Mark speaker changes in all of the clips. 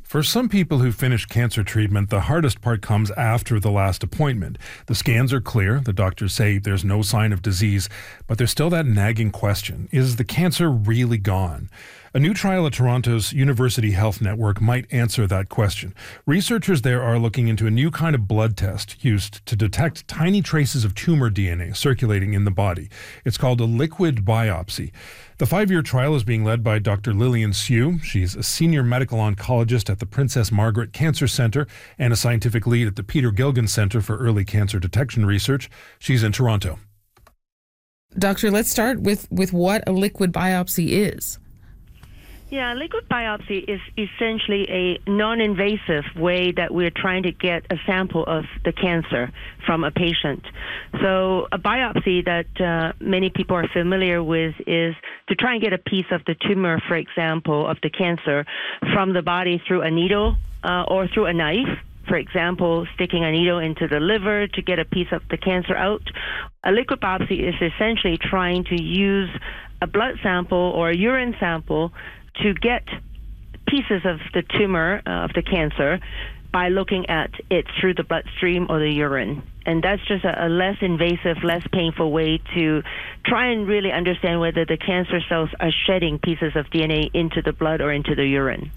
Speaker 1: For some people who finish cancer treatment, the hardest part comes after the last appointment. The scans are clear. The doctors say there's no sign of disease, but there's still that nagging question. Is the cancer really gone? A new trial at Toronto's University Health Network might answer that question. Researchers there are looking into a new kind of blood test used to detect tiny traces of tumor DNA circulating in the body. It's called a liquid biopsy. The 5-year trial is being led by Dr. Lillian Siu. She's a senior medical oncologist at the Princess Margaret Cancer Centre and a scientific lead at the Peter Gilgan Centre for Early Cancer Detection Research. She's in Toronto.
Speaker 2: Doctor, let's start with what a liquid biopsy is.
Speaker 3: Yeah, liquid biopsy is essentially a non-invasive way that we're trying to get a sample of the cancer from a patient. So a biopsy that many people are familiar with is to try and get a piece of the tumor, for example, of the cancer from the body through a needle or through a knife. For example, sticking a needle into the liver to get a piece of the cancer out. A liquid biopsy is essentially trying to use a blood sample or a urine sample to get pieces of the tumor of the cancer by looking at it through the bloodstream or the urine. And that's just a less invasive, less painful way to try and really understand whether the cancer cells are shedding pieces of DNA into the blood or into the urine.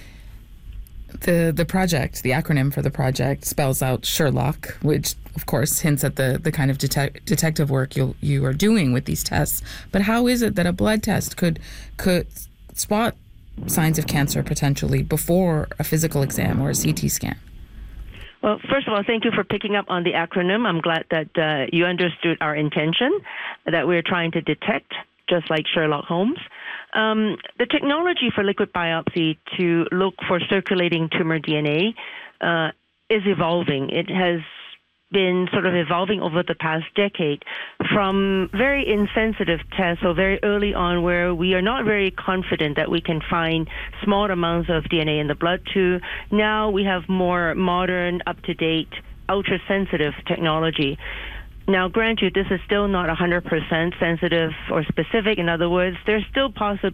Speaker 2: The project, the acronym for the project, spells out Sherlock, which of course hints at the kind of detective work you are doing with these tests. But how is it that a blood test could spot signs of cancer potentially before a physical exam or a CT scan?
Speaker 3: Well, first of all, thank you for picking up on the acronym. I'm glad that you understood our intention, that we're trying to detect, just like Sherlock Holmes. The technology for liquid biopsy to look for circulating tumor DNA is evolving. It has been sort of evolving over the past decade from very insensitive tests, so very early on where we are not very confident that we can find small amounts of DNA in the blood, to now we have more modern, up-to-date, ultra-sensitive technology. Now, grant you, this is still not 100% sensitive or specific. In other words, there's still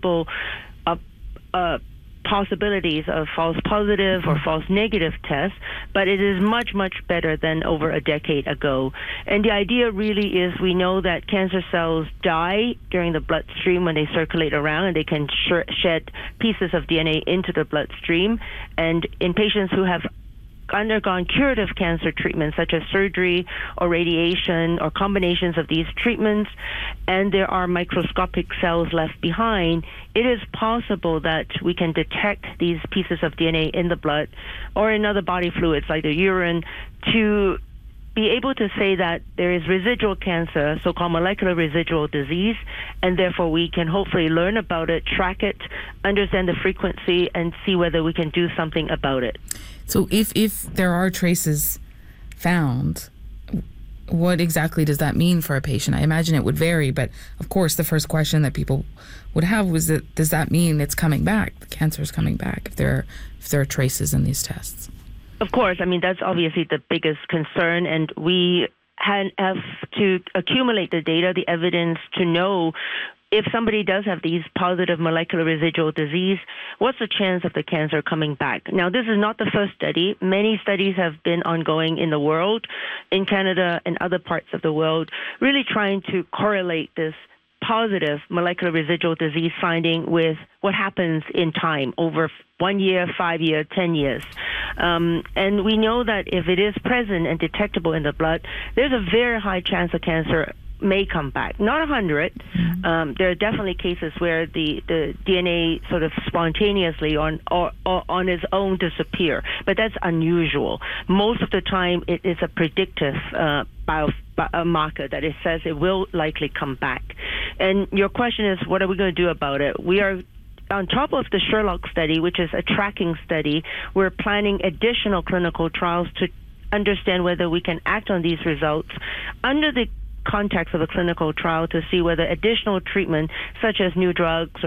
Speaker 3: possibilities of false positive or false negative tests, but it is much, much better than over a decade ago. And the idea really is we know that cancer cells die during the bloodstream when they circulate around, and they can shed pieces of DNA into the bloodstream. And in patients who have undergone curative cancer treatments such as surgery or radiation or combinations of these treatments, and there are microscopic cells left behind, it is possible that we can detect these pieces of DNA in the blood or in other body fluids like the urine to be able to say that there is residual cancer, so-called molecular residual disease, and therefore we can hopefully learn about it, track it, understand the frequency, and see whether we can do something about it.
Speaker 2: So if there are traces found, what exactly does that mean for a patient? I imagine it would vary, but of course the first question that people would have was that, does that mean it's coming back, the cancer is coming back, if there are traces in these tests?
Speaker 3: Of course, I mean, that's obviously the biggest concern, and we have to accumulate the data, the evidence to know if somebody does have these positive molecular residual disease, what's the chance of the cancer coming back? Now, this is not the first study. Many studies have been ongoing in the world, in Canada and other parts of the world, really trying to correlate this positive molecular residual disease finding with what happens in time over 1 year, 5 years, 10 years. And we know that if it is present and detectable in the blood, there's a very high chance of cancer may come back. Not 100. There are definitely cases where the DNA sort of spontaneously on its own disappear, but that's unusual. Most of the time, it is a predictive biomarker that it says it will likely come back. And your question is, what are we going to do about it? We are on top of the Sherlock study, which is a tracking study. We're planning additional clinical trials to understand whether we can act on these results under the context of a clinical trial to see whether additional treatment, such as new drugs